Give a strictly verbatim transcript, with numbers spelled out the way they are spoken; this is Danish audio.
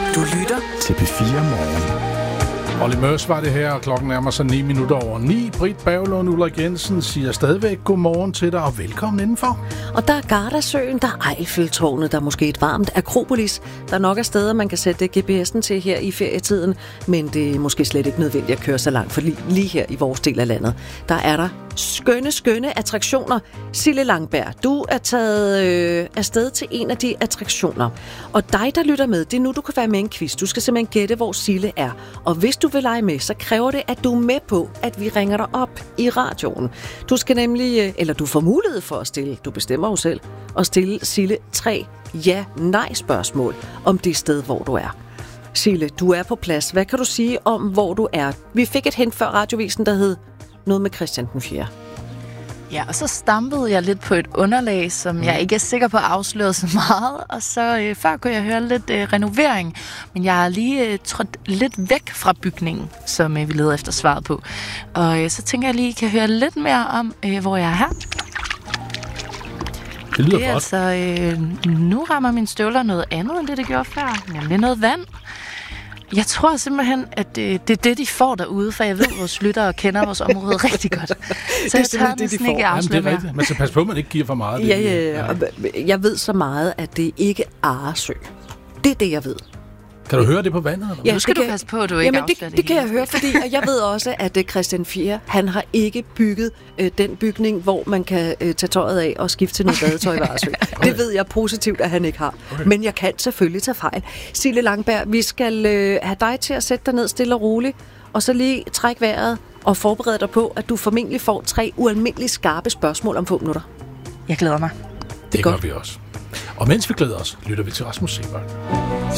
Du lytter til P fire Morgen. Olli Mørs var det her, og klokken nærmer sig ni minutter over ni. Britt Berglund, Ulrik Jensen siger stadigvæk godmorgen til dig, og velkommen indenfor. Og der er Gardasøen, der er Eiffeltårnet, der er måske et varmt Akropolis. Der er nok af steder, man kan sætte G P S'en til her i ferietiden, men det er måske slet ikke nødvendigt at køre så langt, for lige, lige her i vores del af landet, der er der skønne, skønne attraktioner. Sille Langberg, du er taget øh, afsted til en af de attraktioner. Og dig, der lytter med, det er nu, du kan være med i en quiz. Du skal simpelthen gætte, hvor Sille er. Og hvis du vil lege med, så kræver det, at du er med på, at vi ringer dig op i radioen. Du skal nemlig, eller du får mulighed for at stille, du bestemmer jo selv, at stille Sille tre ja-nej-spørgsmål om det sted, hvor du er. Sille, du er på plads. Hvad kan du sige om, hvor du er? Vi fik et hint før radiovisen, der hed noget med Christian den fjerde. Ja, og så stampede jeg lidt på et underlag, som mm. jeg ikke er sikker på at afsløre så meget. Og så øh, før kunne jeg høre lidt øh, renovering, men jeg er lige øh, trådt lidt væk fra bygningen, som øh, vi leder efter svaret på. Og øh, så tænker jeg lige, kan høre lidt mere om, øh, hvor jeg er her. Det lyder det er godt. Altså, øh, nu rammer mine støvler noget andet, end det, det gjorde før. Nemlig noget vand. Jeg tror simpelthen, at det, det er det, de får derude, for jeg ved, at vores lyttere kender vores område rigtig godt. Så det jeg tør næsten ikke afsløre mere. Man skal passe på, at man ikke giver for meget. Ja, ja, ja. Jeg ved så meget, at det ikke er Arresø. Det er det, jeg ved. Kan du høre det på vandet? Eller? Ja, nu skal du passe på, at du ikke Jamen, afslører det, det det kan jeg høre, fordi jeg ved også, at Christian den fjerde, han har ikke bygget øh, den bygning, hvor man kan øh, tage tøjet af og skifte til noget badetøj i Arresø. Okay. Det ved jeg positivt, at han ikke har. Okay. Men jeg kan selvfølgelig tage fejl. Sille Langberg, vi skal øh, have dig til at sætte dig ned stille og roligt, og så lige trække vejret og forberede dig på, at du formentlig får tre ualmindeligt skarpe spørgsmål om få minutter. Jeg glæder mig. Det, det gør vi også. Og mens vi glæder os, lytter vi til Rasmus Seebach.